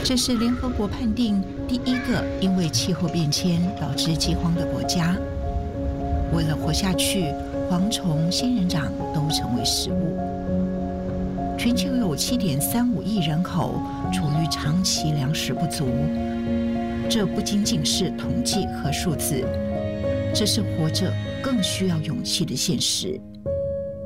这是联合国判定第一个因为气候变迁导致饥荒的国家。为了活下去，蝗虫、仙人掌都成为食物。全球有7.35亿人口处于长期粮食不足，这不仅仅是统计和数字，这是活着更需要勇气的现实。